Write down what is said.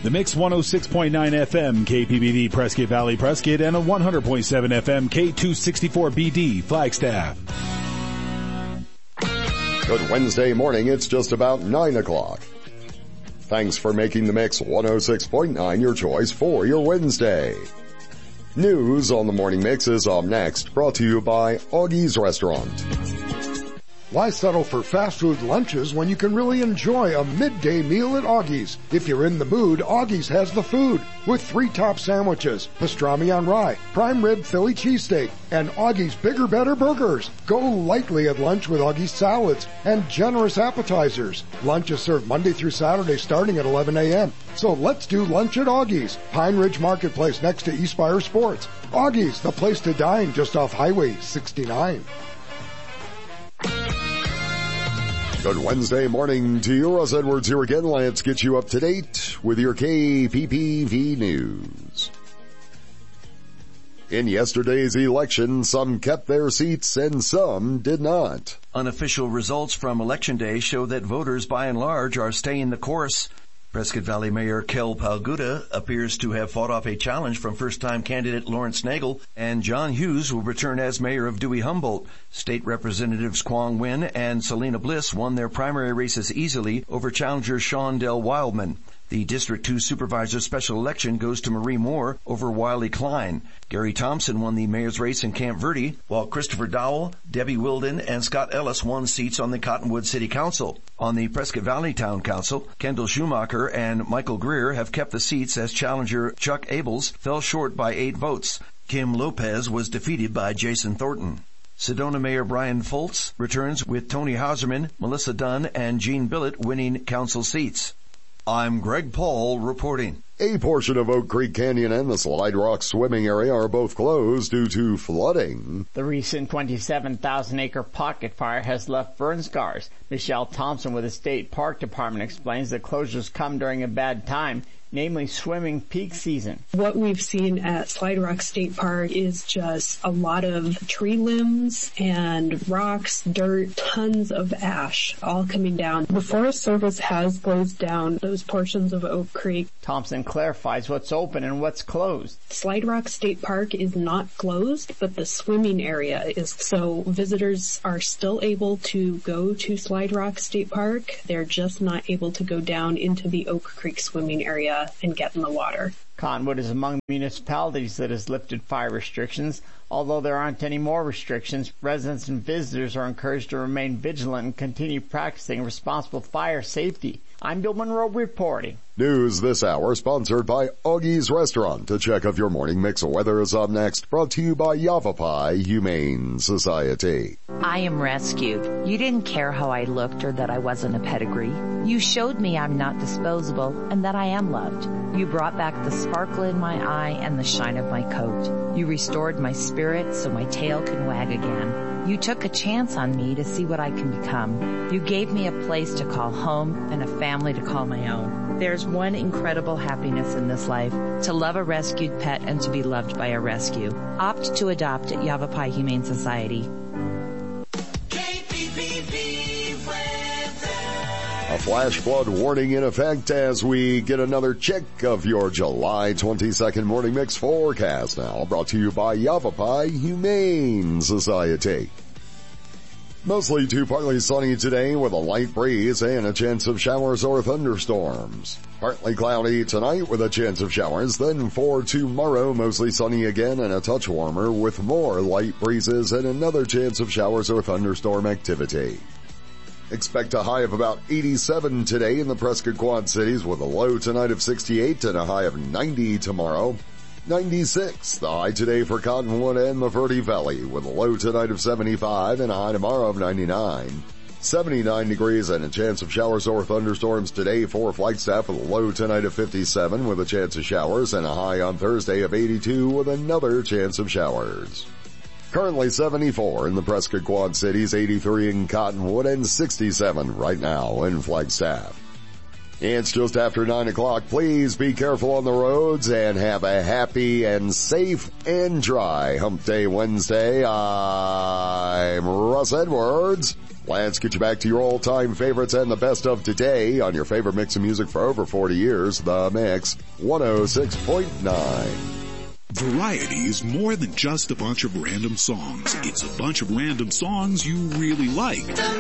The Mix 106.9 FM KPBD Prescott Valley Prescott and a 100.7 FM K264BD Flagstaff. Good Wednesday morning. It's just about 9 o'clock. Thanks for making the Mix 106.9 your choice for your Wednesday. News on the Morning Mix is up next, brought to you by Augie's Restaurant. Why settle for fast food lunches when you can really enjoy a midday meal at Augie's? If you're in the mood, Augie's has the food with 3 top sandwiches, pastrami on rye, prime rib Philly cheesesteak, and Augie's Bigger Better Burgers. Go lightly at lunch with Augie's salads and generous appetizers. Lunch is served Monday through Saturday starting at 11 a.m. So let's do lunch at Augie's, Pine Ridge Marketplace next to Eastspire Sports. Augie's, the place to dine just off Highway 69. Good Wednesday morning to you. Russ Edwards here again. Let's get you up to date with your KPPV news. In yesterday's election, some kept their seats and some did not. Unofficial results from Election Day show that voters by and large are staying the course. Prescott Valley Mayor Kel Palguda appears to have fought off a challenge from first-time candidate Lawrence Nagel, and John Hughes will return as mayor of Dewey-Humboldt. State Representatives Quang Nguyen and Selena Bliss won their primary races easily over challenger Sean Del Wildman. The District 2 Supervisor special election goes to Marie Moore over Wiley Klein. Gary Thompson won the mayor's race in Camp Verde, while Christopher Dowell, Debbie Wilden, and Scott Ellis won seats on the Cottonwood City Council. On the Prescott Valley Town Council, Kendall Schumacher and Michael Greer have kept the seats as challenger Chuck Abels fell short by 8 votes. Kim Lopez was defeated by Jason Thornton. Sedona Mayor Brian Foltz returns with Tony Hauserman, Melissa Dunn, and Jean Billett winning council seats. I'm Greg Paul reporting. A portion of Oak Creek Canyon and the Slide Rock swimming area are both closed due to flooding. The recent 27,000-acre pocket fire has left burn scars. Michelle Thompson with the State Park Department explains the closures come during a bad time, namely swimming peak season. What we've seen at Slide Rock State Park is just a lot of tree limbs and rocks, dirt, tons of ash all coming down. The Forest Service has closed down those portions of Oak Creek. Thompson clarifies what's open and what's closed. Slide Rock State Park is not closed, but the swimming area is. So visitors are still able to go to Slide Rock State Park. They're just not able to go down into the Oak Creek swimming area and get in the water. Cottonwood is among municipalities that has lifted fire restrictions. Although there aren't any more restrictions, residents and visitors are encouraged to remain vigilant and continue practicing responsible fire safety. I'm Bill Monroe reporting. News this hour sponsored by Augie's Restaurant. To check of your morning mix of weather is up next, brought to you by Yavapai Humane Society. I am rescued. You didn't care how I looked or that I wasn't a pedigree. You showed me I'm not disposable and that I am loved. You brought back the sparkle in my eye and the shine of my coat. You restored my spirit so my tail can wag again. You took a chance on me to see what I can become. You gave me a place to call home and a family to call my own. There's one incredible happiness in this life, to love a rescued pet and to be loved by a rescue. Opt to adopt at Yavapai Humane Society. A flash flood warning in effect as we get another check of your July 22nd morning mix forecast now, brought to you by Yavapai Humane Society. Mostly to partly sunny today with a light breeze and a chance of showers or thunderstorms. Partly cloudy tonight with a chance of showers, then for tomorrow mostly sunny again and a touch warmer with more light breezes and another chance of showers or thunderstorm activity. Expect a high of about 87 today in the Prescott Quad Cities with a low tonight of 68 and a high of 90 tomorrow. 96 the high today for Cottonwood and the Verde Valley with a low tonight of 75 and a high tomorrow of 99. 79 degrees and a chance of showers or thunderstorms today for Flagstaff with a low tonight of 57 with a chance of showers and a high on Thursday of 82 with another chance of showers. Currently 74 in the Prescott Quad Cities, 83 in Cottonwood, and 67 right now in Flagstaff. It's just after 9 o'clock. Please be careful on the roads and have a happy and safe and dry Hump Day Wednesday. I'm Russ Edwards. Let's get you back to your all-time favorites and the best of today on your favorite mix of music for over 40 years, The Mix 106.9. Variety is more than just a bunch of random songs. It's a bunch of random songs you really like.